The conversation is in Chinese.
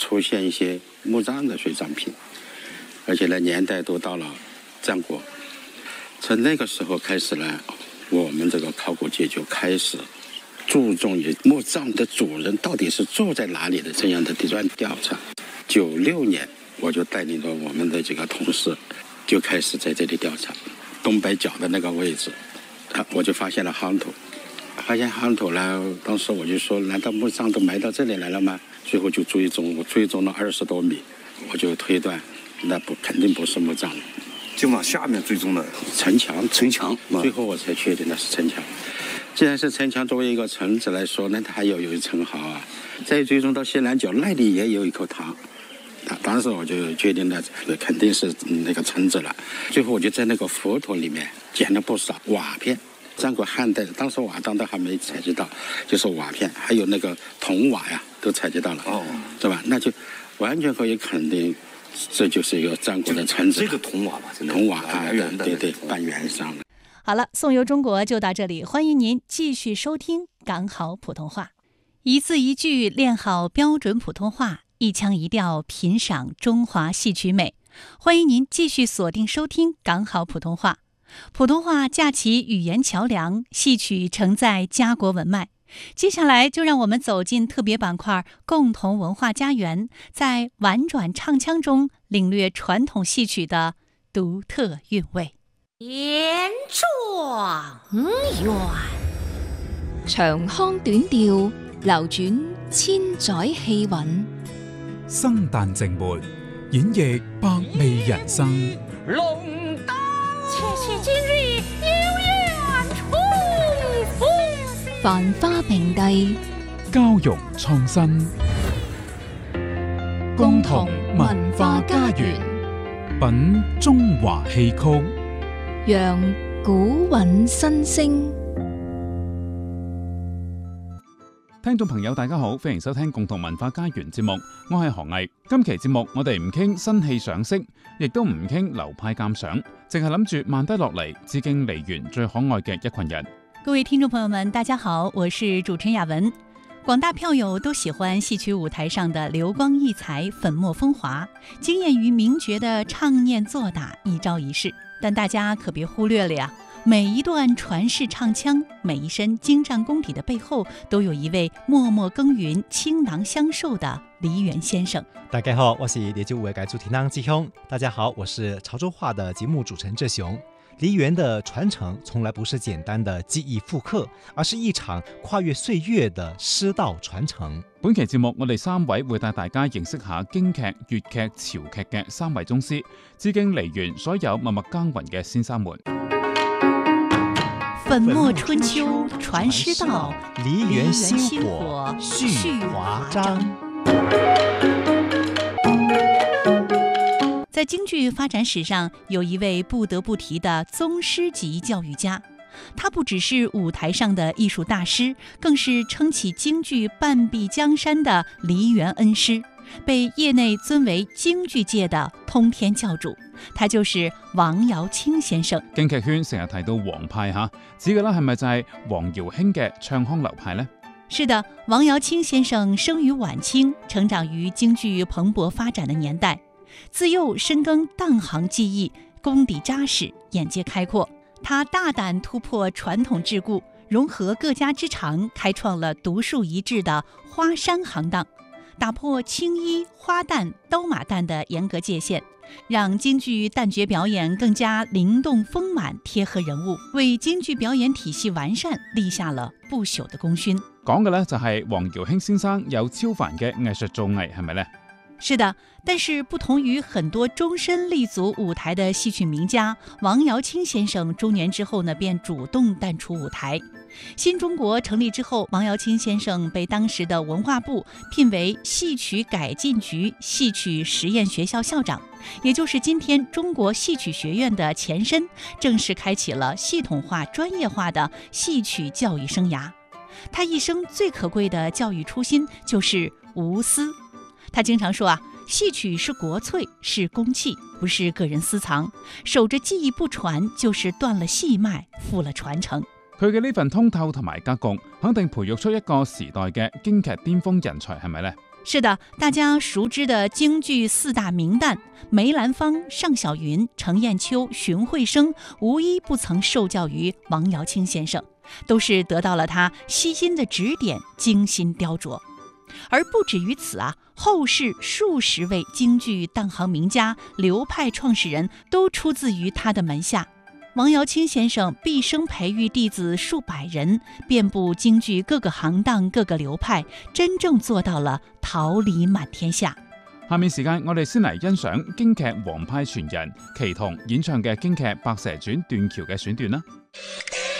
出现一些墓葬的水葬品，而且呢年代都到了战国。从那个时候开始呢，我们这个考古界就开始注重于墓葬的主人到底是住在哪里的这样的地段调查。96年，我就带领着我们的几个同事，就开始在这里调查东北角的那个位置，我就发现了夯土。发现夯土呢，当时我就说，难道墓葬都埋到这里来了吗？最后就追踪了20多米，我就推断，那肯定不是墓葬了。 就往下面追踪的城墙， 最后我才确定那是城墙。既然是城墙，作为一个城址来说，那它还有一层壕啊。再追踪到西南角，那里也有一口塘。当时我就确定了，肯定是那个城址了。最后我就在那个浮土里面捡了不少瓦片。战国汉代，当时瓦当都还没采集到，就是瓦片，还有那个铜瓦呀，都采集到了，是吧？那就完全可以肯定，这就是一个战国的城址。 这个铜瓦吧， 铜瓦啊，对，半圆上的。 好了，宋游中国就到这里，欢迎您继续收听港好普通话，一字一句练好标准普通话，一腔一调品赏中华戏曲美。欢迎您继续锁定收听港好普通话。普通话架起语言桥梁，戏曲承载家国文脉。接下来就让我们走进特别板块共同文化家园，在婉转唱腔中领略传统戏曲的独特韵味。 言狀圓， 長腔短調，流轉千載氣韻。 生旦淨末，演繹百味人生。 龍燈切切今日有緣重逢， 繁花並蒂， 交融創新， 共同文化家園， 品中華戲曲， 讓古韻新聲。 聽眾朋友大家好，歡迎收聽共同文化家園節目，我係何毅。今期節目我哋唔傾新戲賞識，亦都唔傾流派鑑賞，淨係諗住慢低落嚟，致敬梨園最可愛嘅一群人。 各位聽眾朋友們大家好，我是主持人雅文。廣大票友都喜歡戲曲舞台上的流光溢彩、粉墨風華，驚豔於名角的唱念做打，一招一式。但大家可別忽略了呀，每一段傳世唱腔，每一身精湛功底的背後，都有一位默默耕耘、傾囊相授的梨園先生。 大家好，我是梨洲舞嘅主持人志雄。大家好，我是潮州話的節目主持人志雄。梨園的傳承從來不是簡單的記憶復刻，而是一場跨越歲月的師道傳承。 本期節目我哋三位會帶大家認識下京劇、粵劇、潮劇嘅三位宗師，致敬梨園所有默默耕耘嘅先生們。 粉墨春秋傳師道， 梨園薪火續華章。 在京劇發展史上，有一位不得不提的宗師級教育家，他不只是舞台上的藝術大師，更是撐起京劇半壁江山的梨園恩師，被業內尊為京劇界的通天教主。他就是王堯卿先生。 京劇圈成日提到黃派嚇，指嘅咧係咪就係王堯卿嘅唱腔流派呢？ 是的，王堯卿先生生於晚清，成長於京劇蓬勃發展的年代。自幼深耕當行技藝，功底扎實，眼界開闊。他大膽突破傳統桎梏，融合各家之長，開創了獨樹一幟的花山行當，打破青衣、花旦、刀馬旦的嚴格界限，讓京劇旦角表演更加靈動豐滿，貼合人物，為京劇表演體系完善立下了不朽的功勳。 講嘅呢就係王堯卿先生有超凡嘅藝術造詣，係咪呢？ 是的，但是不同於很多終身立足舞台的戲曲名家，王堯卿先生中年之後呢，便主動淡出舞台。新中國成立之後，王堯卿先生被當時的文化部聘為戲曲改進局戲曲實驗學校校長，也就是今天中國戲曲學院的前身，正式開啟了系統化、專業化的戲曲教育生涯。他一生最可貴的教育初心就是無私。他經常說啊，戲曲是國粹，是公器，不是個人私藏。守着技藝不傳，就是斷了戲脈，負了傳承。 佢嘅呢份通透同埋格局，肯定培育出一個時代嘅京劇巔峰人才，係咪呢？ 是的，大家熟知的京剧四大名旦梅兰芳、尚小云、程砚秋、荀慧生，无一不曾受教于王瑶卿先生，都是得到了他悉心的指点，精心雕琢。而不止于此啊，后世数十位京剧当行名家、流派创始人都出自于他的门下。王瑶卿先生毕生培育弟子数百人，遍布京剧各个行当、各个流派，真正做到了桃李滿天下。 下面時間我哋先嚟欣賞京劇王派傳人祁同演唱嘅京劇《白蛇傳》斷橋嘅選段啦。